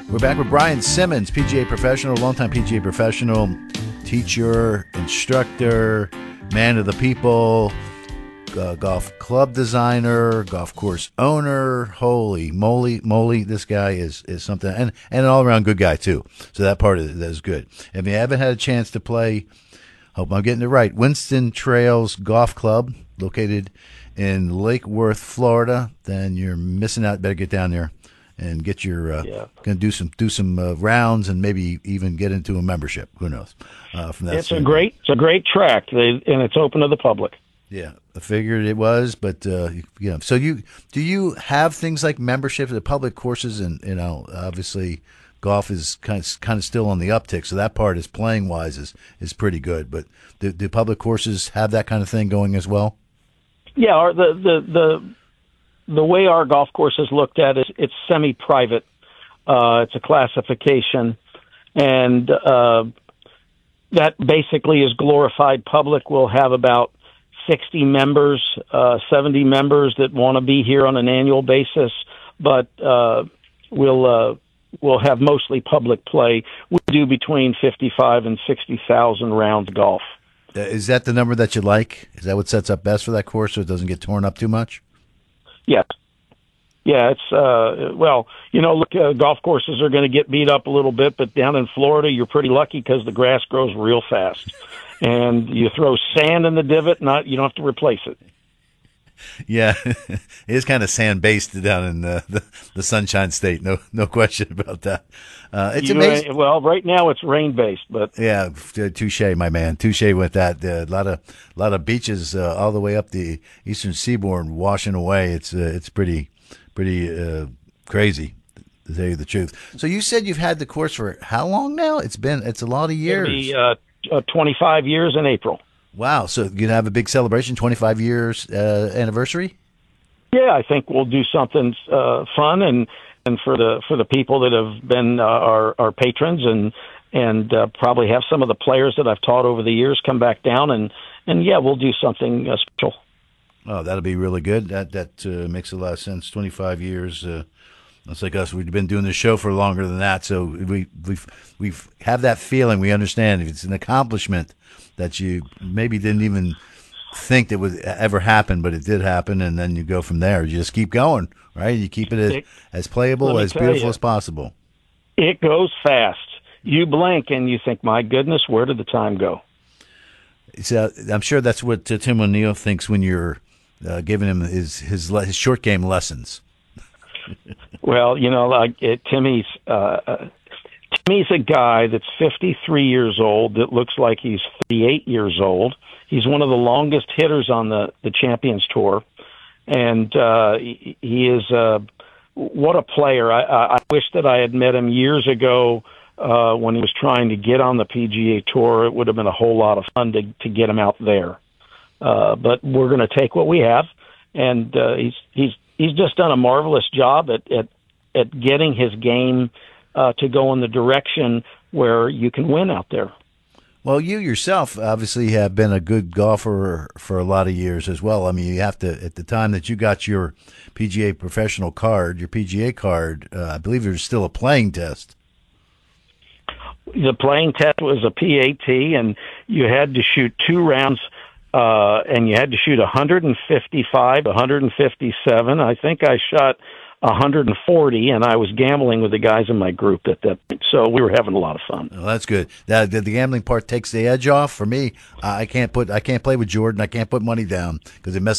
We're back with Brian Simmons, PGA professional, longtime PGA professional, teacher, instructor, man of the people, golf club designer, golf course owner. Holy moly, this guy is something, and an all-around good guy, too. So that part of that is good. If you haven't had a chance to play, hope I'm getting it right, Winston Trails Golf Club, located in Lake Worth, Florida, then you're missing out. Better get down there and get your going to do some rounds and maybe even get into a membership. Who knows? From that, it's a great track, and it's open to the public. Yeah, I figured it was, but So do you have things like membership at the public courses, and obviously golf is kind of still on the uptick, so that part is playing wise is pretty good. But do public courses have that kind of thing going as well? Yeah, the way our golf course is looked at is it's semi-private. It's a classification, and that basically is glorified public. We'll have about 60 members, 70 members that want to be here on an annual basis, but we'll have mostly public play. We do between 55 and 60,000 rounds of golf. Is that the number that you like? Is that what sets up best for that course so it doesn't get torn up too much? Yes. Yeah, it's, golf courses are going to get beat up a little bit, but down in Florida, you're pretty lucky because the grass grows real fast. And you throw sand in the divot, you don't have to replace it. Yeah, it is kind of sand-based down in the Sunshine State. No question about that. It's amazing. Well, right now it's rain-based, but yeah, touche, my man, touche with that. A lot of beaches all the way up the eastern seaboard washing away. It's pretty crazy, to tell you the truth. So you said you've had the course for how long now? It's a lot of years. It'll be 25 years in April. Wow! So you're gonna have a big celebration, 25 years anniversary? Yeah, I think we'll do something fun and for the people that have been our patrons and probably have some of the players that I've taught over the years come back down and yeah, we'll do something special. Oh, that'll be really good. That makes a lot of sense. 25 years. It's like us. We've been doing this show for longer than that, so we have that feeling. We understand it's an accomplishment that you maybe didn't even think that would ever happen, but it did happen, and then you go from there. You just keep going, right? You keep it as playable, as beautiful as possible. It goes fast. You blink, and you think, my goodness, where did the time go? So I'm sure that's what Tim O'Neill thinks when you're giving him his short game lessons. Well, Timmy's a guy that's 53 years old that looks like he's 38 years old. He's one of the longest hitters on the Champions Tour, and he is what a player. I wish that I had met him years ago when he was trying to get on the PGA Tour. It would have been a whole lot of fun to get him out there. But we're going to take what we have, and he's just done a marvelous job at getting his game to go in the direction where you can win out there. Well, you yourself obviously have been a good golfer for a lot of years as well. I mean, you have to, at the time that you got your PGA professional card, your PGA card, I believe there's still a playing test. The playing test was a PAT, and you had to shoot 2 rounds, and you had to shoot 155, 157. I think I shot 140, and I was gambling with the guys in my group at that point, so we were having a lot of fun. Well, that's good. The gambling part takes the edge off for me. I can't play with Jordan. I can't put money down because it messes